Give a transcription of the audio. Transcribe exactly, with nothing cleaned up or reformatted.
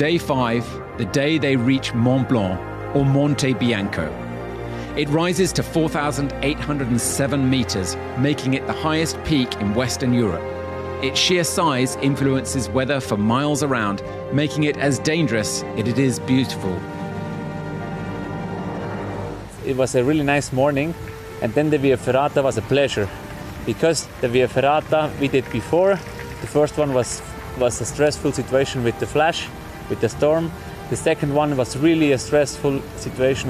day five, the day they reach Mont Blanc, or Monte Bianco. It rises to four thousand eight hundred seven meters, making it the highest peak in Western Europe. Its sheer size influences weather for miles around, making it as dangerous as it is beautiful. It was a really nice morning, and then the Via Ferrata was a pleasure. Because the Via Ferrata we did before, the first one was, was a stressful situation with the flash, with the storm. The second one was really a stressful situation